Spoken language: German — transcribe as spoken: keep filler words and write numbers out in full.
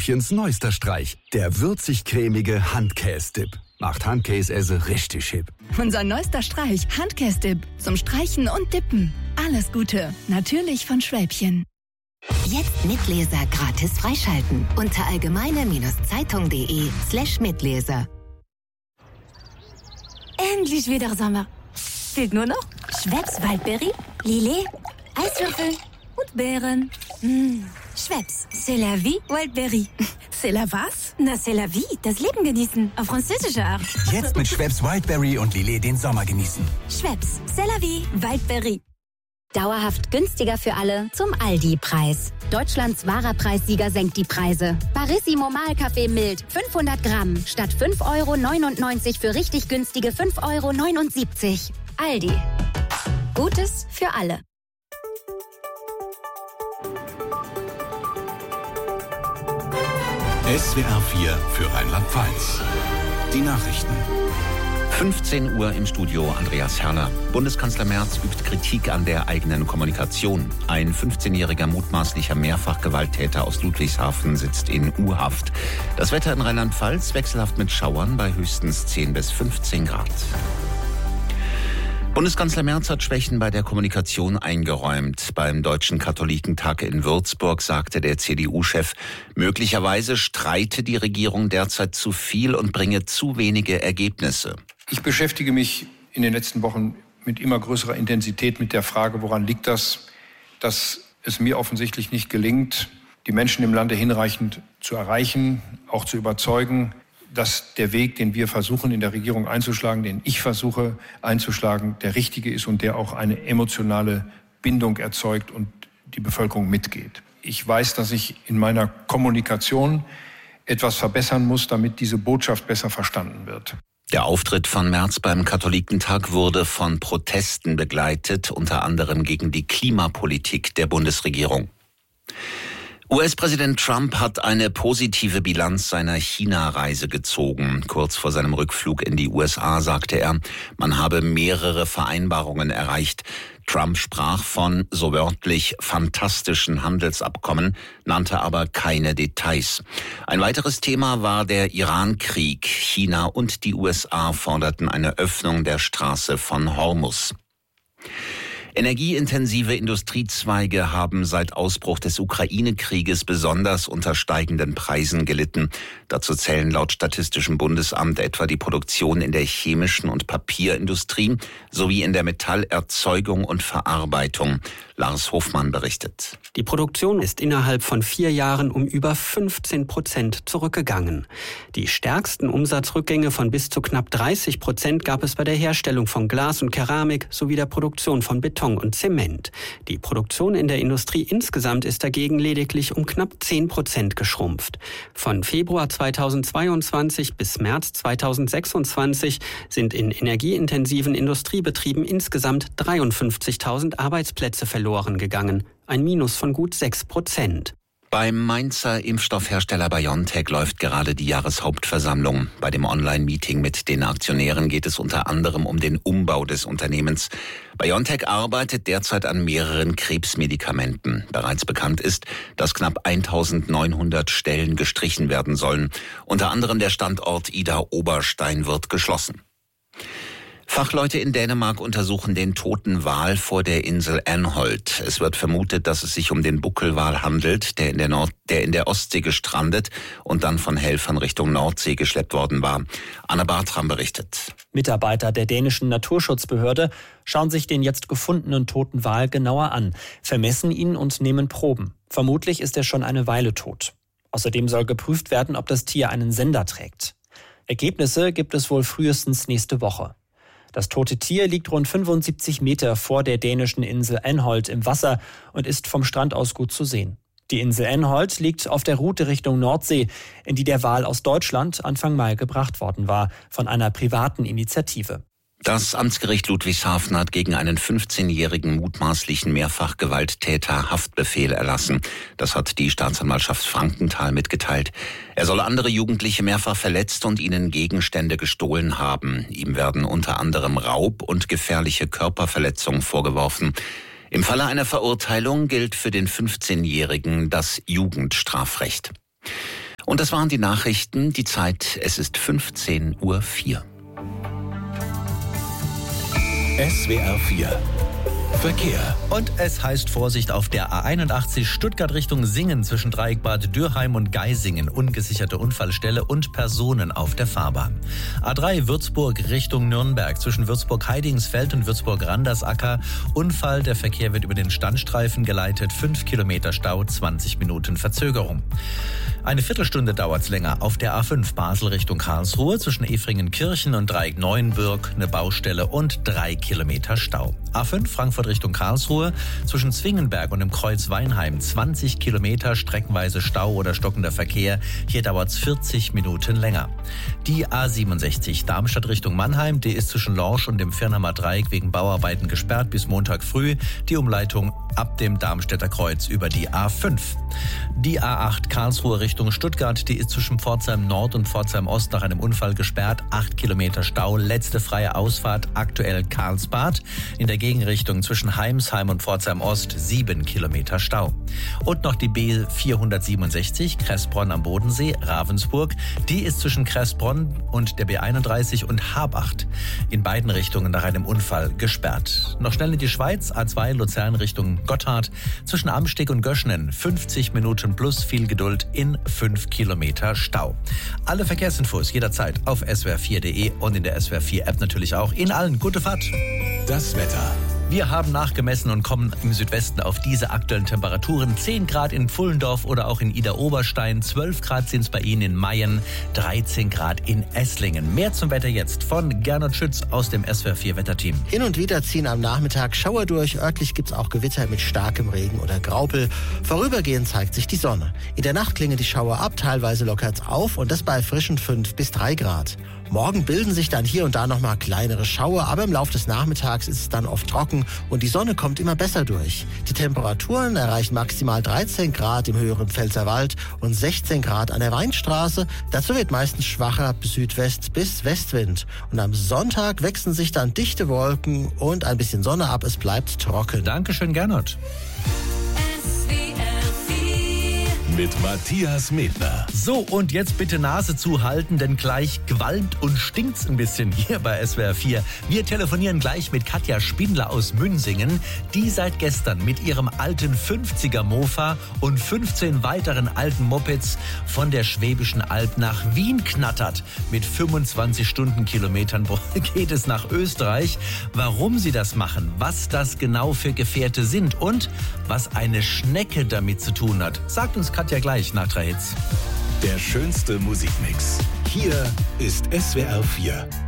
Schwäbchens neuester Streich. Der würzig-cremige Handkäse-Dip. Macht Handkäse richtig hip. Unser neuester Streich, Handkäse-Dip. Zum Streichen und Dippen. Alles Gute, natürlich von Schwäbchen. Jetzt Mitleser gratis freischalten. Unter allgemeine-zeitung.de slash Mitleser. Endlich wieder Sommer. Fehlt nur noch Schweppes Waldbeere, Lillet, Eiswürfel und Beeren. Mmh. Schweppes, c'est la vie, Waldbeere. C'est la was? Na, c'est la vie, das Leben genießen. Auf französische Art. Jetzt mit Schweppes Wildberry und Lillet den Sommer genießen. Schweppes, c'est la vie, Waldbeere. Dauerhaft günstiger für alle zum Aldi-Preis. Deutschlands wahrer Preissieger senkt die Preise. Barissimo Mahlkaffee mild, fünfhundert Gramm, statt fünf Euro neunundneunzig für richtig günstige fünf Euro neunundsiebzig. Aldi. Gutes für alle. S W R vier für Rheinland-Pfalz. Die Nachrichten. fünfzehn Uhr im Studio, Andreas Herrler. Bundeskanzler Merz übt Kritik an der eigenen Kommunikation. Ein fünfzehnjähriger mutmaßlicher Mehrfachgewalttäter aus Ludwigshafen sitzt in U-Haft. Das Wetter in Rheinland-Pfalz wechselhaft mit Schauern bei höchstens zehn bis fünfzehn Grad. Bundeskanzler Merz hat Schwächen bei der Kommunikation eingeräumt. Beim Deutschen Katholikentag in Würzburg sagte der C D U-Chef, möglicherweise streite die Regierung derzeit zu viel und bringe zu wenige Ergebnisse. Ich beschäftige mich in den letzten Wochen mit immer größerer Intensität mit der Frage, woran liegt das, dass es mir offensichtlich nicht gelingt, die Menschen im Lande hinreichend zu erreichen, auch zu überzeugen, dass der Weg, den wir versuchen in der Regierung einzuschlagen, den ich versuche einzuschlagen, der richtige ist und der auch eine emotionale Bindung erzeugt und die Bevölkerung mitgeht. Ich weiß, dass ich in meiner Kommunikation etwas verbessern muss, damit diese Botschaft besser verstanden wird. Der Auftritt von Merz beim Katholikentag wurde von Protesten begleitet, unter anderem gegen die Klimapolitik der Bundesregierung. U S-Präsident Trump hat eine positive Bilanz seiner China-Reise gezogen. Kurz vor seinem Rückflug in die U S A sagte er, man habe mehrere Vereinbarungen erreicht. Trump sprach von, so wörtlich, fantastischen Handelsabkommen, nannte aber keine Details. Ein weiteres Thema war der Iran-Krieg. China und die U S A forderten eine Öffnung der Straße von Hormuz. Energieintensive Industriezweige haben seit Ausbruch des Ukraine-Krieges besonders unter steigenden Preisen gelitten. Dazu zählen laut Statistischem Bundesamt etwa die Produktion in der chemischen und Papierindustrie sowie in der Metallerzeugung und Verarbeitung. Lars Hofmann berichtet. Die Produktion ist innerhalb von vier Jahren um über fünfzehn Prozent zurückgegangen. Die stärksten Umsatzrückgänge von bis zu knapp dreißig Prozent gab es bei der Herstellung von Glas und Keramik sowie der Produktion von Beton und Zement. Die Produktion in der Industrie insgesamt ist dagegen lediglich um knapp zehn Prozent geschrumpft. Von Februar zweitausendzweiundzwanzig bis März zweitausendsechsundzwanzig sind in energieintensiven Industriebetrieben insgesamt dreiundfünfzigtausend Arbeitsplätze verloren gegangen, ein Minus von gut sechs Prozent. Beim Mainzer Impfstoffhersteller BioNTech läuft gerade die Jahreshauptversammlung. Bei dem Online-Meeting mit den Aktionären geht es unter anderem um den Umbau des Unternehmens. BioNTech arbeitet derzeit an mehreren Krebsmedikamenten. Bereits bekannt ist, dass knapp eintausendneunhundert Stellen gestrichen werden sollen. Unter anderem der Standort Idar-Oberstein wird geschlossen. Fachleute in Dänemark untersuchen den toten Wal vor der Insel Anholt. Es wird vermutet, dass es sich um den Buckelwal handelt, der in der, Nord- der in der Ostsee gestrandet und dann von Helfern Richtung Nordsee geschleppt worden war. Anna Bartram berichtet. Mitarbeiter der dänischen Naturschutzbehörde schauen sich den jetzt gefundenen toten Wal genauer an, vermessen ihn und nehmen Proben. Vermutlich ist er schon eine Weile tot. Außerdem soll geprüft werden, ob das Tier einen Sender trägt. Ergebnisse gibt es wohl frühestens nächste Woche. Das tote Tier liegt rund fünfundsiebzig Meter vor der dänischen Insel Anholt im Wasser und ist vom Strand aus gut zu sehen. Die Insel Anholt liegt auf der Route Richtung Nordsee, in die der Wal aus Deutschland Anfang Mai gebracht worden war, von einer privaten Initiative. Das Amtsgericht Ludwigshafen hat gegen einen fünfzehnjährigen mutmaßlichen Mehrfachgewalttäter Haftbefehl erlassen. Das hat die Staatsanwaltschaft Frankenthal mitgeteilt. Er soll andere Jugendliche mehrfach verletzt und ihnen Gegenstände gestohlen haben. Ihm werden unter anderem Raub und gefährliche Körperverletzung vorgeworfen. Im Falle einer Verurteilung gilt für den fünfzehnjährigen das Jugendstrafrecht. Und das waren die Nachrichten. Die Zeit, es ist fünfzehn Uhr vier. S W R vier Verkehr. Und es heißt Vorsicht auf der A einundachtzig Stuttgart Richtung Singen zwischen Dreieckbad Dürheim und Geisingen. Ungesicherte Unfallstelle und Personen auf der Fahrbahn. A drei Würzburg Richtung Nürnberg zwischen Würzburg-Heidingsfeld und Würzburg-Randersacker. Unfall, der Verkehr wird über den Standstreifen geleitet. fünf Kilometer Stau, zwanzig Minuten Verzögerung. Eine Viertelstunde dauert's länger auf der A fünf Basel Richtung Karlsruhe zwischen Efringenkirchen und Dreieck-Neuenbürg. Eine Baustelle und drei Kilometer Stau. A fünf Frankfurt Richtung Karlsruhe zwischen Zwingenberg und dem Kreuz Weinheim zwanzig Kilometer, streckenweise Stau oder stockender Verkehr. Hier dauert's vierzig Minuten länger. Die A siebenundsechzig Darmstadt Richtung Mannheim, die ist zwischen Lorsch und dem Firnheimer Dreieck wegen Bauarbeiten gesperrt bis Montag früh. Die Umleitung ab dem Darmstädter Kreuz über die A fünf. Die A acht Karlsruhe Richtung Stuttgart, die ist zwischen Pforzheim Nord und Pforzheim Ost nach einem Unfall gesperrt. acht Kilometer Stau, letzte freie Ausfahrt, aktuell Karlsbad. In der Gegenrichtung zwischen Heimsheim und Pforzheim Ost sieben Kilometer Stau. Und noch die B vierhundertsiebenundsechzig Kressbronn am Bodensee, Ravensburg. Die ist zwischen Kressbronn und der B einunddreißig und Habacht in beiden Richtungen nach einem Unfall gesperrt. Noch schnell in die Schweiz, A zwei Luzern Richtung Gotthard. Zwischen Amsteg und Göschnen fünfzig Minuten plus viel Geduld in fünf Kilometer Stau. Alle Verkehrsinfos jederzeit auf S W R vier punkt de und in der S W R vier App natürlich auch. Ihnen allen gute Fahrt. Das Wetter. Wir haben nachgemessen und kommen im Südwesten auf diese aktuellen Temperaturen. zehn Grad in Pfullendorf oder auch in Idar-Oberstein, zwölf Grad sind es bei Ihnen in Mayen, dreizehn Grad in Esslingen. Mehr zum Wetter jetzt von Gernot Schütz aus dem S W R vier Wetterteam. Hin und wieder ziehen am Nachmittag Schauer durch. Örtlich gibt es auch Gewitter mit starkem Regen oder Graupel. Vorübergehend zeigt sich die Sonne. In der Nacht klingen die Schauer ab, teilweise lockert's auf und das bei frischen fünf bis drei Grad. Morgen bilden sich dann hier und da nochmal kleinere Schauer, aber im Laufe des Nachmittags ist es dann oft trocken und die Sonne kommt immer besser durch. Die Temperaturen erreichen maximal dreizehn Grad im höheren Pfälzerwald und sechzehn Grad an der Weinstraße. Dazu wird meistens schwacher Südwest- bis Westwind. Und am Sonntag wechseln sich dann dichte Wolken und ein bisschen Sonne ab. Es bleibt trocken. Dankeschön, Gernot. Mit Matthias Medner. So, und jetzt bitte Nase zuhalten, denn gleich qualmt und stinkt's ein bisschen hier bei S W R vier. Wir telefonieren gleich mit Katja Spindler aus Münsingen, die seit gestern mit ihrem alten fünfziger Mofa und fünfzehn weiteren alten Mopeds von der Schwäbischen Alb nach Wien knattert. Mit fünfundzwanzig Stundenkilometern geht es nach Österreich. Warum sie das machen, was das genau für Gefährte sind und was eine Schnecke damit zu tun hat, sagt uns Katja ja gleich nach drei Hits. Der schönste Musikmix. Hier ist S W R vier.